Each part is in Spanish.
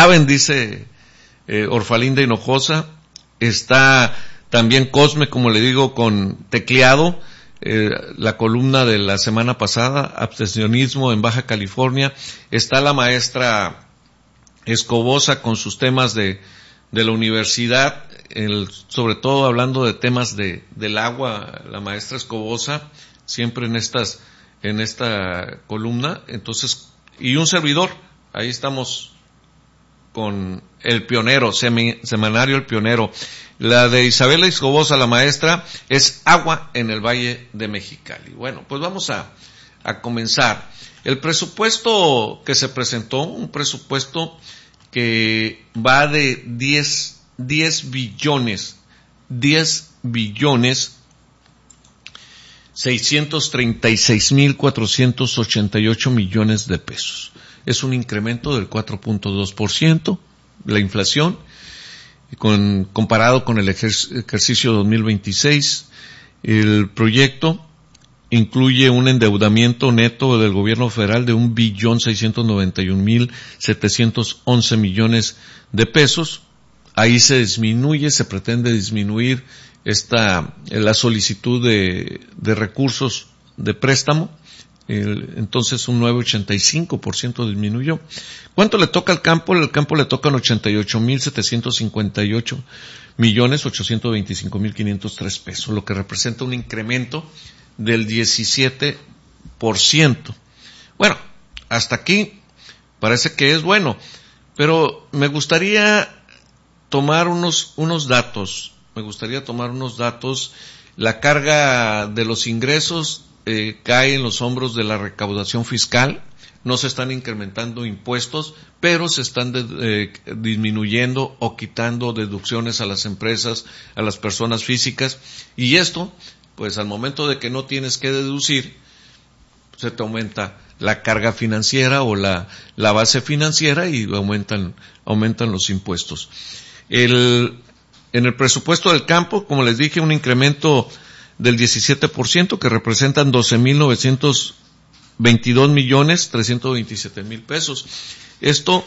saben, dice Orfalinda Hinojosa. Está también Cosme, como le digo, con tecleado, la columna de la semana pasada, abstencionismo en Baja California. Está la maestra Escobosa con sus temas de la universidad, sobre todo hablando de temas del agua, la maestra Escobosa, siempre en esta columna. Entonces, y un servidor, ahí estamos con El Pionero, semanario El Pionero. La de Isabela Escobosa, la maestra, es Agua en el Valle de Mexicali. Bueno, pues vamos a comenzar. El presupuesto que se presentó, un presupuesto que va de 10 billones 636,488 millones de pesos. Es un incremento del 4.2%, la inflación, comparado con el ejercicio 2026. El proyecto incluye un endeudamiento neto del gobierno federal de 1,691,711 millones de pesos. Ahí se pretende disminuir la solicitud de recursos de préstamo. Entonces un 9.85% disminuyó. ¿Cuánto le toca al campo? El campo le tocan 88,758,825,503 pesos, lo que representa un incremento del 17%. Bueno, hasta aquí parece que es bueno, pero me gustaría tomar unos datos. La carga de los ingresos cae en los hombros de la recaudación fiscal. No se están incrementando impuestos, pero se están disminuyendo o quitando deducciones a las empresas, a las personas físicas. Y esto, pues al momento de que no tienes que deducir, se te aumenta la carga financiera o la base financiera y aumentan los impuestos. En el presupuesto del campo, como les dije, un incremento del 17%, que representan 12,922,327,000 pesos. Esto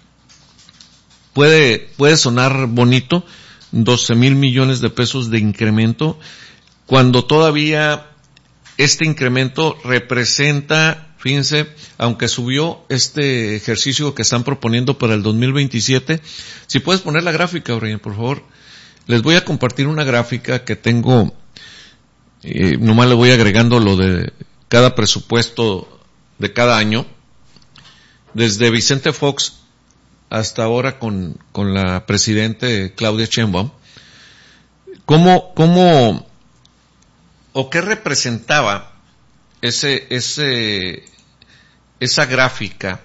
puede sonar bonito, 12,000 millones de pesos de incremento, cuando todavía este incremento representa, fíjense, aunque subió este ejercicio que están proponiendo para el 2027, si puedes poner la gráfica, Brian, por favor. Les voy a compartir una gráfica que tengo, nomás le voy agregando lo de cada presupuesto de cada año, desde Vicente Fox hasta ahora con la presidente Claudia Sheinbaum. ¿Cómo o qué representaba esa gráfica?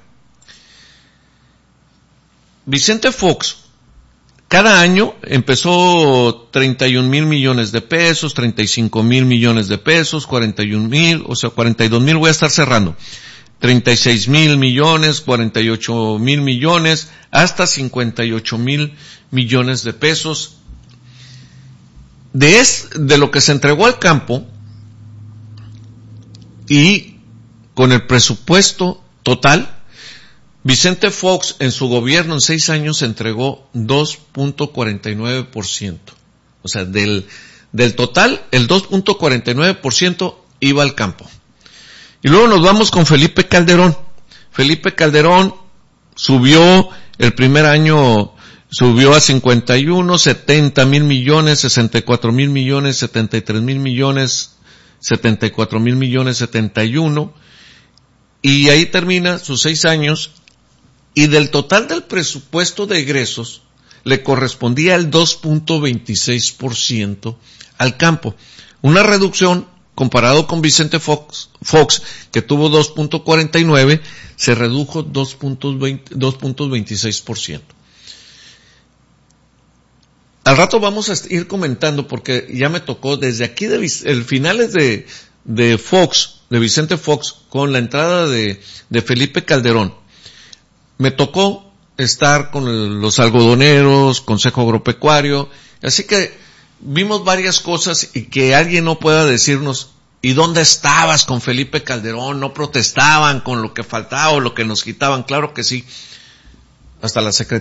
Vicente Fox cada año empezó 31,000 millones de pesos, 35,000 millones de pesos, 41,000, o sea, 42,000, voy a estar cerrando. 36,000 millones, 48,000 millones, hasta 58,000 millones de pesos. De lo que se entregó al campo, y con el presupuesto total, Vicente Fox en su gobierno en 6 años entregó 2.49%. O sea, del total, el 2.49% iba al campo. Y luego nos vamos con Felipe Calderón. Felipe Calderón subió el primer año, subió a 51, 70,000 millones, 64,000 millones, 73,000 millones, 74,000 millones, 71. Y ahí termina sus 6 años. Y del total del presupuesto de egresos, le correspondía el 2.26% al campo. Una reducción, comparado con Vicente Fox, que tuvo 2.49, se redujo 2.26%. Al rato vamos a ir comentando, porque ya me tocó desde aquí, el finales de Fox, de Vicente Fox, con la entrada de Felipe Calderón. Me tocó estar con los algodoneros, Consejo Agropecuario, así que vimos varias cosas, y que alguien no pueda decirnos, ¿y dónde estabas con Felipe Calderón? ¿No protestaban con lo que faltaba o lo que nos quitaban? Claro que sí. Hasta la Secretaría